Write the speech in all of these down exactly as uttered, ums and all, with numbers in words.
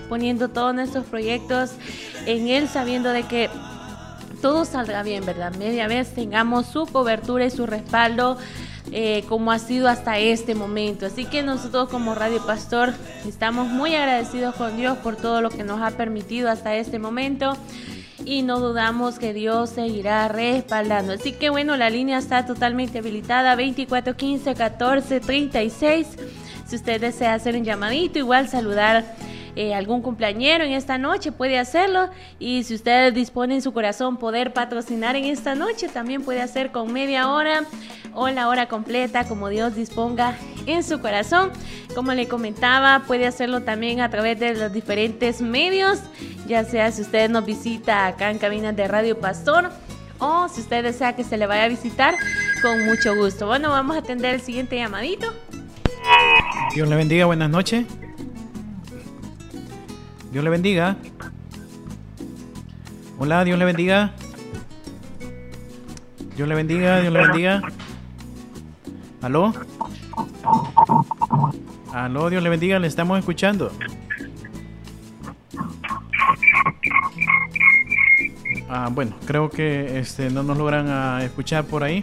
poniendo todos nuestros proyectos en Él, sabiendo de que todo saldrá bien, ¿verdad? Media vez tengamos su cobertura y su respaldo, eh, como ha sido hasta este momento. Así que nosotros como Radio Pastor estamos muy agradecidos con Dios por todo lo que nos ha permitido hasta este momento. Y no dudamos que Dios seguirá respaldando. Así que bueno, la línea está totalmente habilitada, veinticuatro quince catorce treinta y seis. Si usted desea hacer un llamadito, igual saludar eh, algún cumpleañero en esta noche, puede hacerlo. Y si usted dispone en su corazón poder patrocinar en esta noche, también puede hacer con media hora o la hora completa, como Dios disponga en su corazón. Como le comentaba, puede hacerlo también a través de los diferentes medios, ya sea si usted nos visita acá en cabinas de Radio Pastor o si usted desea que se le vaya a visitar, con mucho gusto. Bueno, vamos a atender el siguiente llamadito. Dios le bendiga, buenas noches. Dios le bendiga. Hola, Dios le bendiga. Dios le bendiga, Dios le bendiga. ¿Aló? Aló, Dios le bendiga, le estamos escuchando. Ah, bueno, creo que este, no nos logran uh, escuchar por ahí.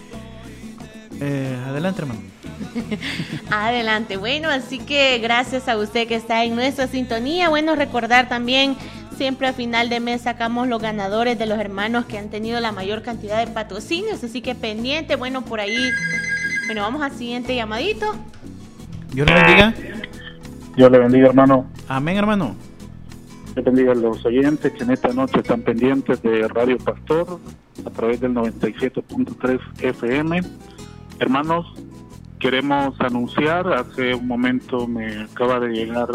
Eh, adelante, hermano. Adelante, bueno, así que gracias a usted que está en nuestra sintonía. Bueno, recordar también, siempre a final de mes sacamos los ganadores de los hermanos que han tenido la mayor cantidad de patrocinios, así que pendiente, bueno, por ahí. Bueno, vamos al siguiente llamadito. Dios le bendiga. Dios le bendiga, hermano. Amén, hermano. Dios bendiga a los oyentes que en esta noche están pendientes de Radio Pastor a través del noventa y siete punto tres F M. Hermanos, queremos anunciar, hace un momento me acaba de llegar,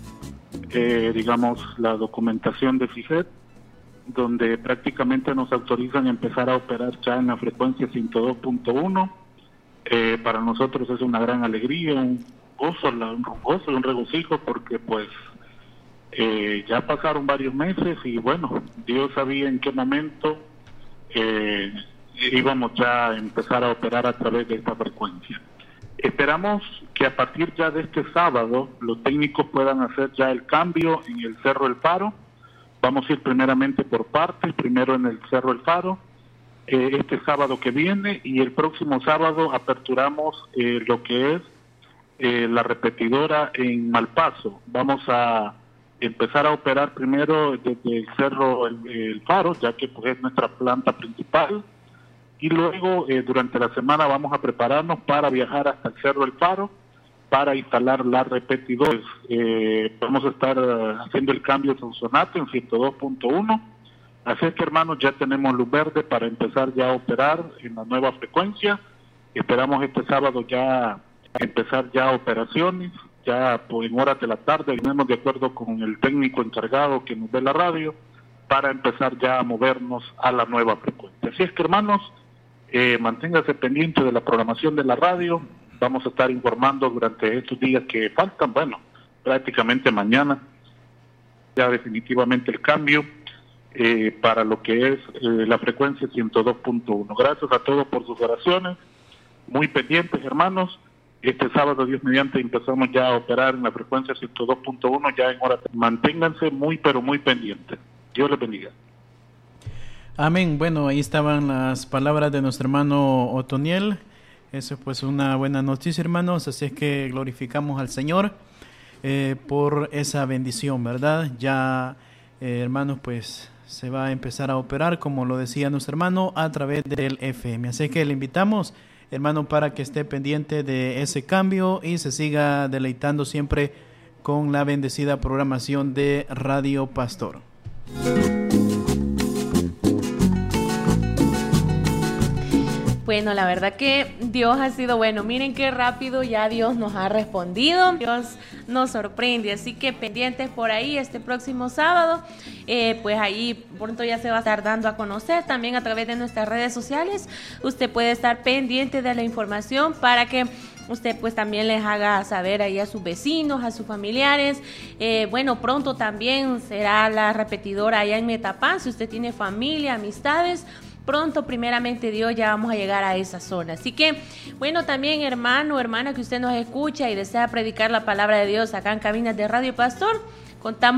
eh, digamos, la documentación de FIGET, donde prácticamente nos autorizan a empezar a operar ya en la frecuencia ciento dos punto uno. Eh, para nosotros es una gran alegría, un gozo, un gozo, un regocijo, porque pues eh, ya pasaron varios meses y bueno, Dios sabía en qué momento eh, íbamos ya a empezar a operar a través de esta frecuencia. Esperamos que a partir ya de este sábado los técnicos puedan hacer ya el cambio en el Cerro El Faro. Vamos a ir primeramente por partes, primero en el Cerro El Faro, eh, este sábado que viene, y el próximo sábado aperturamos eh, lo que es eh, la repetidora en Malpaso. Vamos a empezar a operar primero desde el Cerro El, el Faro, ya que pues, es nuestra planta principal, y luego eh, durante la semana vamos a prepararnos para viajar hasta el Cerro El Faro para instalar las repetidoras. Eh, vamos a estar uh, haciendo el cambio de Sonsonate en ciento dos punto uno, así es que hermanos ya tenemos luz verde para empezar ya a operar en la nueva frecuencia. Esperamos este sábado ya empezar ya operaciones, ya pues, en horas de la tarde, tenemos de acuerdo con el técnico encargado que nos dé la radio, para empezar ya a movernos a la nueva frecuencia. Así es que hermanos, Eh, manténgase pendiente de la programación de la radio. Vamos a estar informando durante estos días que faltan, bueno, prácticamente mañana, ya definitivamente el cambio eh, para lo que es eh, la frecuencia ciento dos punto uno. Gracias a todos por sus oraciones, muy pendientes hermanos. Este sábado, Dios mediante, empezamos ya a operar en la frecuencia ciento dos punto uno, ya en hora. Manténganse muy, pero muy pendientes. Dios les bendiga. Amén. Bueno, ahí estaban las palabras de nuestro hermano Otoniel. Eso es pues una buena noticia, hermanos. Así es que glorificamos al Señor eh, por esa bendición, ¿verdad? Ya, eh, hermanos, pues se va a empezar a operar, como lo decía nuestro hermano, a través del F M. Así que le invitamos, hermano, para que esté pendiente de ese cambio y se siga deleitando siempre con la bendecida programación de Radio Pastor. Bueno, la verdad que Dios ha sido bueno. Miren qué rápido ya Dios nos ha respondido. Dios nos sorprende. Así que pendientes por ahí este próximo sábado. Eh, pues ahí pronto ya se va a estar dando a conocer también a través de nuestras redes sociales. Usted puede estar pendiente de la información para que usted pues también les haga saber ahí a sus vecinos, a sus familiares. Eh, bueno, pronto también será la repetidora allá en Metapán. Si usted tiene familia, amistades, pronto, primeramente Dios, ya vamos a llegar a esa zona. Así que, bueno, también hermano, hermana que usted nos escucha y desea predicar la palabra de Dios acá en Cabinas de Radio Pastor, contamos